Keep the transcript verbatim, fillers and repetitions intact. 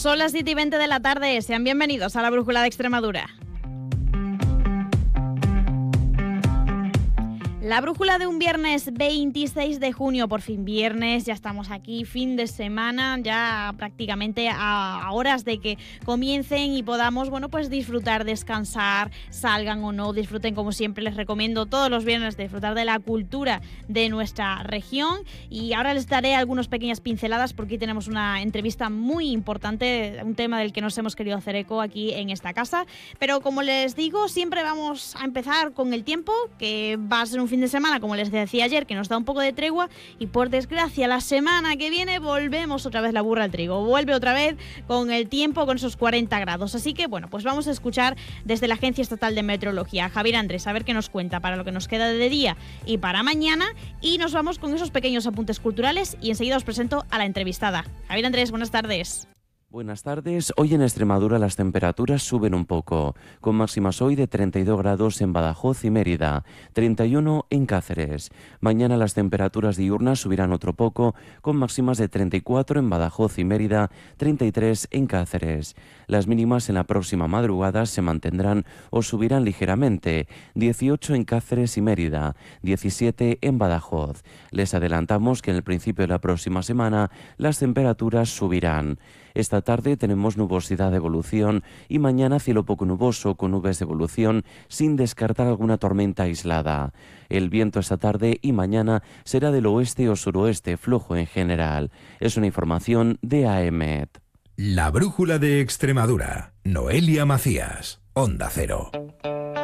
Son las siete y veinte de la tarde. Sean bienvenidos a la Brújula de Extremadura. La brújula de un viernes veintiséis de junio, por fin viernes, ya estamos aquí, fin de semana, ya prácticamente a horas de que comiencen y podamos, bueno, pues disfrutar, descansar, salgan o no, disfruten como siempre, les recomiendo todos los viernes disfrutar de la cultura de nuestra región. Y ahora les daré algunas pequeñas pinceladas porque hoy tenemos una entrevista muy importante, un tema del que nos hemos querido hacer eco aquí en esta casa. Pero como les digo, siempre vamos a empezar con el tiempo, que va a ser un fin de semana, como les decía ayer, que nos da un poco de tregua, y por desgracia la semana que viene volvemos otra vez la burra al trigo, vuelve otra vez con el tiempo, con esos cuarenta grados. Así que bueno, pues vamos a escuchar desde la Agencia Estatal de Meteorología a Javier Andrés, a ver qué nos cuenta para lo que nos queda de día y para mañana, y nos vamos con esos pequeños apuntes culturales y enseguida os presento a la entrevistada. Javier Andrés, buenas tardes. Buenas tardes. Hoy en Extremadura las temperaturas suben un poco, con máximas hoy de treinta y dos grados en Badajoz y Mérida, treinta y uno en Cáceres. Mañana las temperaturas diurnas subirán otro poco, con máximas de treinta y cuatro en Badajoz y Mérida, treinta y tres en Cáceres. Las mínimas en la próxima madrugada se mantendrán o subirán ligeramente, dieciocho en Cáceres y Mérida, diecisiete en Badajoz. Les adelantamos que en el principio de la próxima semana las temperaturas subirán. Esta tarde tenemos nubosidad de evolución y mañana cielo poco nuboso con nubes de evolución sin descartar alguna tormenta aislada. El viento esta tarde y mañana será del oeste o suroeste, flojo en general. Es una información de AEMET. La Brújula de Extremadura. Noelia Macías, Onda Cero.